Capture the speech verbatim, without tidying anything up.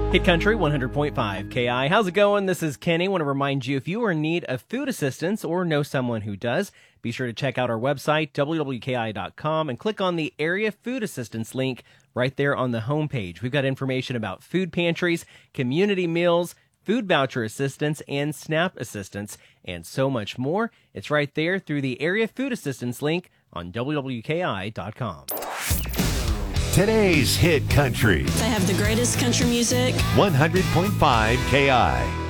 Hit Country one hundred point five K I. How's it going? This is Kenny. I want to remind you, if you are in need of food assistance or know someone who does, be sure to check out our website, W W K I dot com, and click on the Area Food Assistance link right there on the homepage. We've got information about food pantries, community meals, food voucher assistance, and SNAP assistance, and so much more. It's right there through the Area Food Assistance link on W W K I dot com. Today's Hit Country. They have the greatest country music. one hundred point five K I.